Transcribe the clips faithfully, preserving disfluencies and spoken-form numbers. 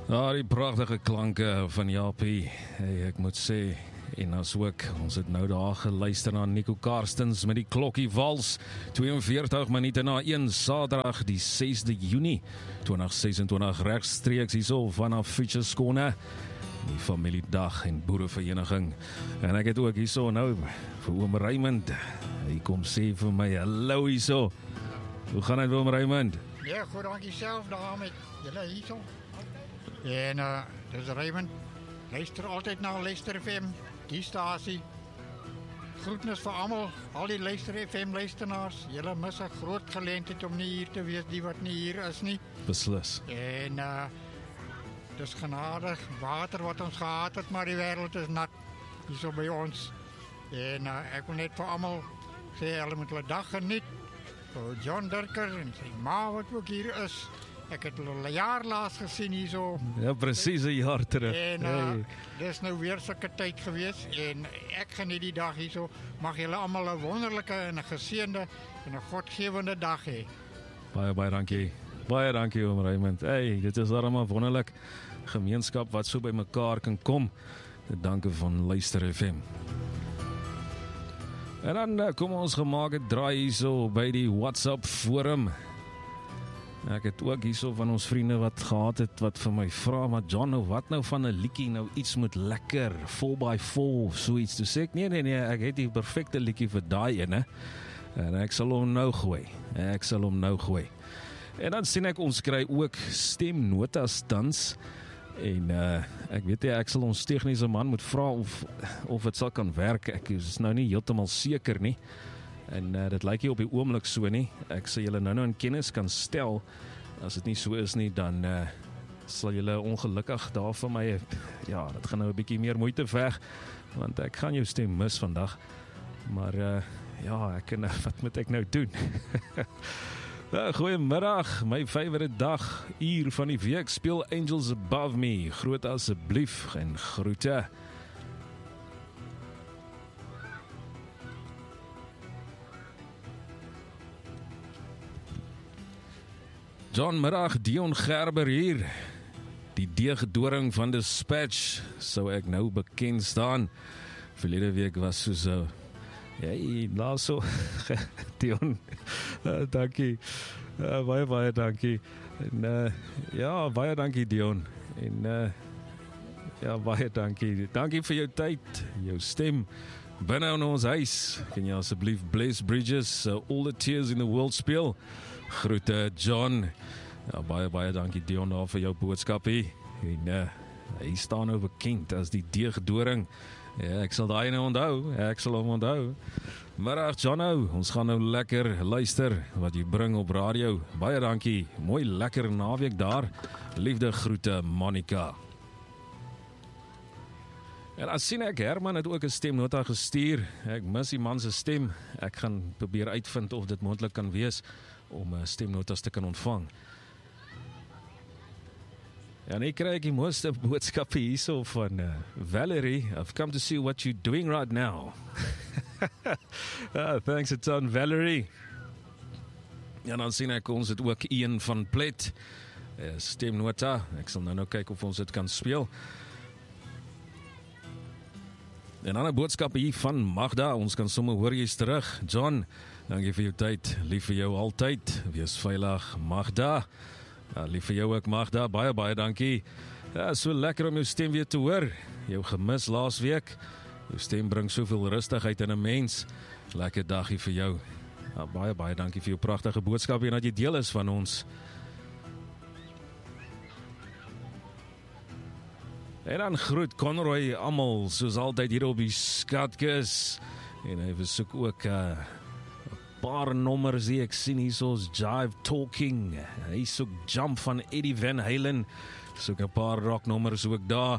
Ja, die pragtige klanke van Japie, hey, ek moet sê, en as ook, ons het nou daar geluister na Nico Karstens met die klokkie vals, tweeënveertig minute na een, Saterdag die sesde Junie twintig sesentwintig, regstreeks hierso vanaf Fietsers Corner, die familiedag en boerevereniging. En ek het ook hierso nou vir oom Raymond, hy kom sê vir my, hallo hierso, hoe gaan het oom Raymond? Ja, goed, dankie self daar met julle hierso. En uh, dis Raymond, luister altyd na Luister F M, die stasie. Groetnis vir almal, al die Luister F M luisteraars. Julle mis 'n groot geleentheid om nie hier te wees, die wat nie hier is nie. Beslis. En uh, dis genadig water wat ons gehad het, maar die wêreld is nat hierso by ons. En uh, ek wil net vir almal sê, hulle moet hulle dag geniet. Vir John Dirker en sy ma wat ook hier is. Ek het hulle 'n jaar laas gesien hierso. Ja, presies 'n jaar terug. En uh, hey. dis nou weer sulke tyd gewees en ek geniet die dag hierso. Mag julle almal 'n wonderlike en 'n geseënde en 'n godgewende dag hê. Baie baie dankie. Baie dankie oom Raymond. Hey, dit is darem wonderlik gemeenskap wat so by mekaar kan kom. Dit dankie van Luister F M. En dan kom ons gemaak het draai hierso by die WhatsApp forum. Ek het ook hierso van ons vriende wat gehad het, wat vir my vra, maar John, nou wat nou van 'n liedjie, nou iets moet lekker, four by four, so iets, toe sê ek, nee, nee, nee, ek het die perfecte liedjie vir daai ene, en ek sal hom nou gooi, ek sal hom nou gooi. En dan sien ek, ons kry ook stemnotas tans, en uh, ek weet nie, ek sal ons tegniese man moet vra of, of het sal kan werk, ek is nou nie heeltemal seker nie, en uh, dit lyk nie op die oomblik so nie. Ek sal julle nou nou in kennis kan stel. As dit nie so is nie, dan uh, sal julle ongelukkig daar van my, ja, dit gaan nou 'n bietjie meer moeite verg, want ek gaan jou stem mis vandag. Maar uh, ja, ek kan, wat moet ek nou doen? uh, Goeiemiddag, my favourite dag, uur van die week, speel Angels Above Me, groet asseblief en groete. John, middag, Dion Gerber hier. Die deegdoring van Dispatch sou ek nou bekend staan. Verlede week was so so. Hey, nou so. Dion, uh, dankie. Uh, baie, baie dankie. En uh, ja, baie dankie Dion. En uh, ja, baie dankie. Dankie vir jou tyd, jou stem. Binne in ons huis, kan jy asseblief Bless Bridges, uh, All the Tears in the World speel. Groete John. Ja, baie baie dankie Dion daar vir jou boodskap hier. En uh, hy staan nou bekend as die deegdoring. Ja, ek sal daai nou onthou. Ek sal hom onthou. Middag Johnno, ons gaan nou lekker luister wat jy bring op radio. Baie dankie. Mooi lekker naweek daar. Liefde groete Monica. En as sien ek, Herman het ook 'n stemnota gestuur. Ek mis die man se stem. Ek gaan probeer uitvind of dit moontlik kan wees om uh, stemnotas te kan ontvang. En ek kry ek die mooiste boodskappe hierso van uh, Valerie. I've come to see what you're doing right now. uh, thanks a ton, Valerie. En dan sien ek, ons het ook een van Plet. Uh, stemnota. Ek sal nou nou kyk of ons dit kan speel. En ander boodskappe hier van Magda, ons kan sommer hoor jy's terug. John, dankie vir jou tyd, lief vir jou altyd, wees veilig, Magda. Ja, lief vir jou ook, Magda, baie, baie dankie. Ja, so lekker om jou stem weer te hoor, jou gemis laas week. Jou stem bring soveel rustigheid in 'n mens. Lekker dagie vir jou. Ja, baie, baie dankie vir jou pragtige boodskap en dat jy deel is van ons. En dan groet Conroy almal, soos altyd hier op die skatkis. En hy versoek ook 'n uh, paar nommers hier, ek sien hier soos Jive Talking. Hy soek Jump van Eddie Van Halen. Soek 'n paar rock nommers ook daar.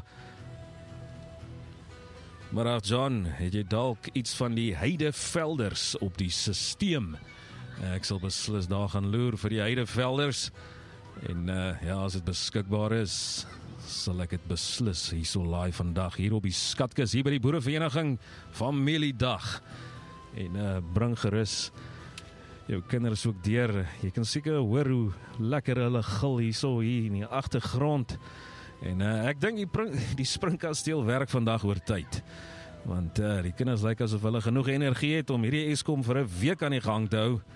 Maar ach John, het jy dalk iets van die Heidevelders op die sisteem? Ek sal beslis daar gaan loer vir die Heidevelders. En uh, ja, as dit beskikbaar is, sal ek het beslis hier so live vandag, hier op die skatkis, hier by die boerevereniging, familiedag. En uh, bring gerus jou kinders ook deur. Jy kan seker hoor hoe lekker hulle gil hier so hier in die agtergrond. En uh, ek dink die, die springkasteel werk vandag oor tyd. Want uh, die kinders lyk asof hulle genoeg energie het om hierdie Eskom vir 'n week aan die gang te hou.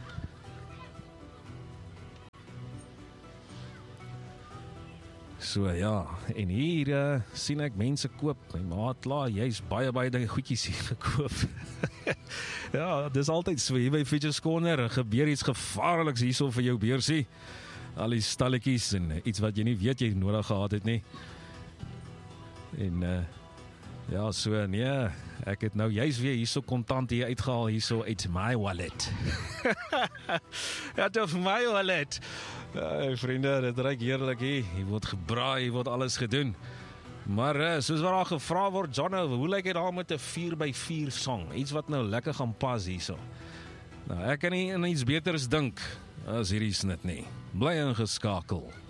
So ja, en hier uh, sien ek mense koop. My maat laat, jy's baie baie dinge goedjies hier gekoop. Ja, dis altyd so hier by Fidget's Corner, gebeur iets gevaarliks hierso vir jou beursie. Al die stalletjies en iets wat jy nie weet jy nodig gehad het nie. En uh, ja, so nee, ek het nou juist weer hierso kontant hier uitgehaal, hierso uit my wallet. Out of my wallet. Uh, vriende, dit ruik heerlik hier. Hier word gebraai, hier word alles gedoen. Maar uh, soos wat daar gevra word, Johnno, hoe lyk dit daar met 'n vier by vier song? Iets wat nou lekker gaan pas hierso. Nou, ek kan nie in iets beters dink as hierdie snit nie. Bly ingeskakel.